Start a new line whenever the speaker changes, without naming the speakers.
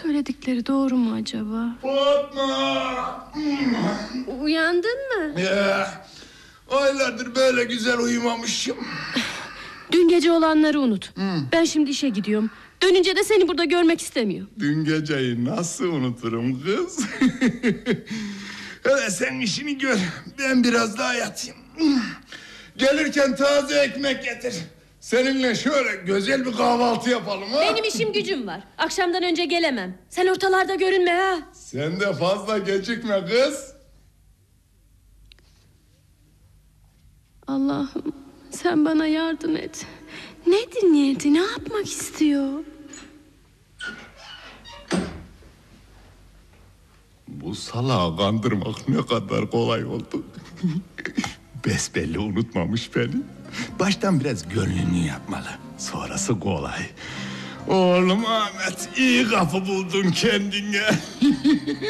Söyledikleri doğru mu acaba?
Fatma!
Uyandın mı?
Ya, aylardır böyle güzel uyumamışım.
Dün gece olanları unut. Ben şimdi işe gidiyorum. Dönünce de seni burada görmek istemiyorum.
Dün geceyi nasıl unuturum kız? Hele sen işini gör. Ben biraz daha yatayım. Gelirken taze ekmek getir. Seninle şöyle güzel bir kahvaltı yapalım ha.
Benim işim gücüm var. Akşamdan önce gelemem. Sen ortalarda görünme ha.
Sen de fazla gecikme kız.
Allah'ım sen bana yardım et. Nedir niyeti? Ne yapmak istiyor?
Bu salağı kandırmak ne kadar kolay oldu. Besbelli unutmamış beni. Baştan biraz gönlünü yapmalı. Sonrası kolay. Oğlum Ahmet, iyi kapı buldun kendine.